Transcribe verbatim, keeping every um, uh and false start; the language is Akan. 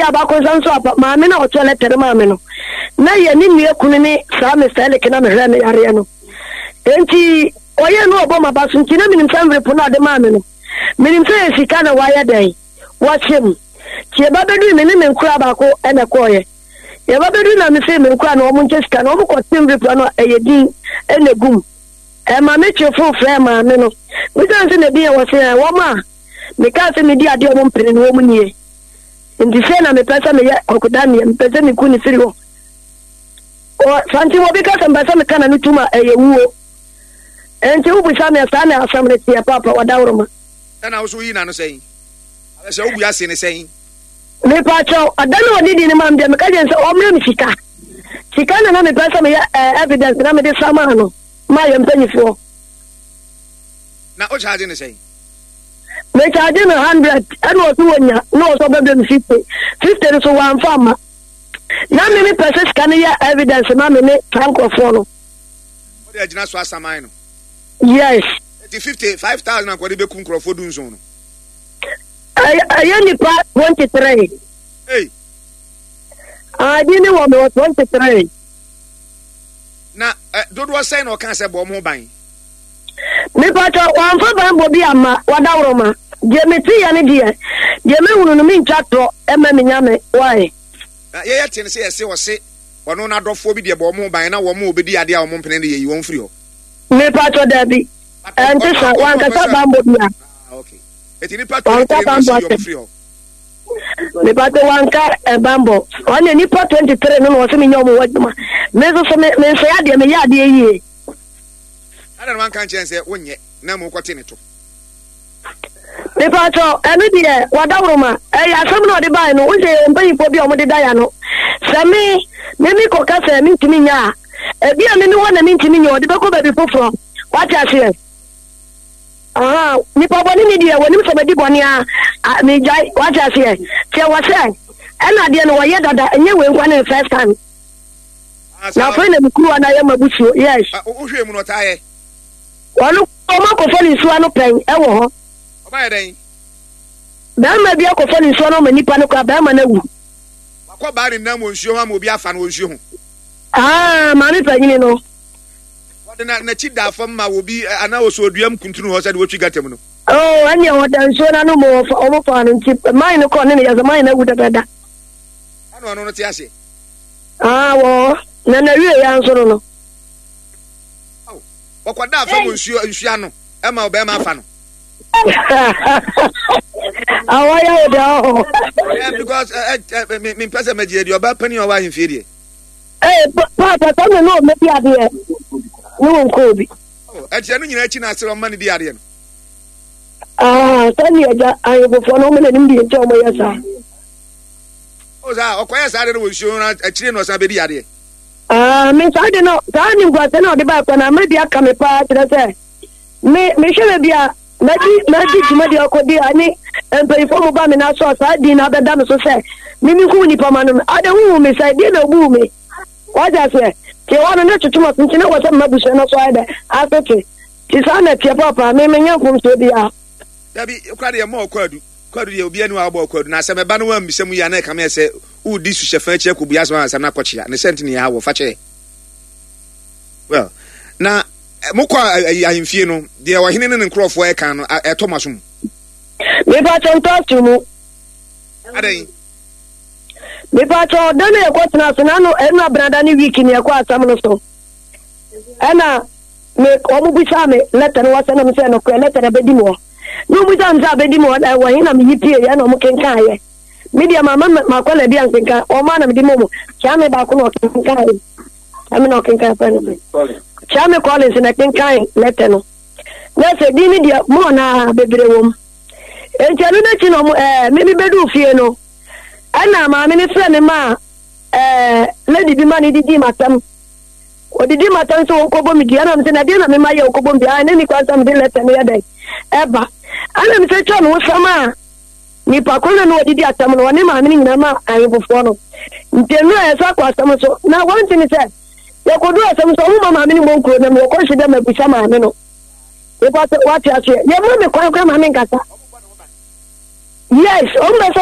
abako sanso apa maame na oto letter maame no na ye ni nue kunu ni sa Mister Eleke na mehwe me yare no enti oye no obo mabaso nti na minim samrepo na de maame no minim se sika na waya dai wachem tie babedu me ne menkura abako ene koye ye babedu na me se menkura na omo nke sika na omo ko samrepo no eyedin ene gum e ma me chefo frɛ maame no we dan se na bi e wo se wo ma me ka se me di ade omo mpene no omo nie ndi se na me pesa me ya okudani me pesa me kuni siri ho o santi wo bi ka se mbasa me kana nutuma eye wuo enti wo bu sa me sa na asamre tia papa wadawroma na wo so yi na no sei ala se wo bu ase ne sei me pa cho adana odidi ni mam de me ka je se o mre me sika sika na na me pesa me ya evidence na me de sama no ma yem tanifo na o charge ne sei me charge me one hundred and o two wonya no so be me fifty fifty so one farmer na me me pesa sika na ya evidence na me ne francophono no o de agina so asamai no yes the fifty-five thousand akwade be kun krofo du nso no aye ni pa twenty-three hey ah di ni wo me twenty-three na dodo say na o kan se bo mo ban me pa cho wan fa ban bo bi ama wadawroma je me ti ya ne die je me hunu no mi ntwatro e ma me nyame why ye ye tin se ye se wo se wono na dofo bi de bo mo ban na wo mo obedi ade a wo mo mpene de ye won free ho me pa cho dabi ante sa wan ka sa ban bo bi a okay eti ni pa twenty-three free ho me pa to wan ka e bambo on ni pa twenty-three no wo se me nyomo waduma me so so me me se ade me ya ade yie ada man kan chen se wonye na mo kwete ne to me pa to enu die wadawroma e ya sam no de bai no wo se mpan po bi o mo de daya no se me me mi ko ka se mi ntimi nya e bia me ni wona mi ntimi nya o de be ko ba bi foforo what ase ah ni pa boni ni die woni so be di boni a me jai what ase che wo se e na de no wo ye dada enye we nkwa na first time na fa na mi kuru na ye mabusu yes o hwe mu no tae wonu o ma ko foni suwa no pen e wo ho o ba ye den ba ma bia ko foni suwa no ma nipa no kwa ba ma na wu akwa ba ni na mo nsuo ha ma obi afa no nsuo ho ah ma mi panyini no wode na na chi da fam ma obi ana oso oduam kuntunu ho sa de wotwi gatem no oh anya ho da nsuo na no mo o mo fa no nti mai no ko ne ya za mai na wu da da ano ano no ti ase ah wo na na wie ya nso no no wakwada fa mo nsuo nsuo no e ma obe ma afa no awaya o da ho yeah because me me pesa me je di oba pani o wa himfie die eh pa pa ta no me bi ade no nko bi oh e je no nyina chi na asero ma ne di ade no ah tani aja ayo fo no me ne ndi je o mo yesa o za o koya sa de wo nsuo na achire no sa be di ade ah me sa de no sa ni gwa se no de ba kwa na me dia ka me pa tire se me me shele bia na di na di juma de akodi ani empe fo mo ba me na so sa di na be da me so se me mi hu ni pa ma no ade hu me sai di na bu me waja se ke wana na tutuma pinchina wa sama bushe na so ade afete ti sa na tie papa me me nya kum so dia dabi kwade ya mo kwadu kwadu ye obi anu abo kwadu na se me ba no wa misem ya na ka me se u di su shefa che ko bia so ansa na kochia ne sent ni ya wo fa che well na mukwa ahimfie no de wa hene ne nkrofo e kan no e tomasum me pa tonto tumu adai me pa to dane e ko tna so na no e na brada ni week ni e ko asam no so ana me ko mu bisa me letter wa sana me se no ko letter be di mo no mu jam za be di mo wa hina me yipie ya no mu kenkan ye media mama ma ko le bi an kenkan o ma na me di mo mo cha me ba ko no kenkan ye ami no kenkan pa no Chame Collins na kenkan letter no. Na se di ni dia mo na bebre wom. Enti anu na chi no eh me bi bedu fie no. Ana ma me ne fra ne ma eh lady bi ma ni di matam. O di di matam so ko bo mi dia na me se na dia na me ma ye ko bo mi ai ne ni kwa sam di letter no ya dai. Eba. Ana me se cho no sama. Ni pa ko na no di di atam no ne ma me ni na ma ai bo fo no. Ntenu e sa kwa sam so. Na one thing is ya ko do asem so mo mama me ni mo nkro na me ko hwede ma busa ma me no e pa what ya say ya mo me kwa kwa ma me nkasa yes o me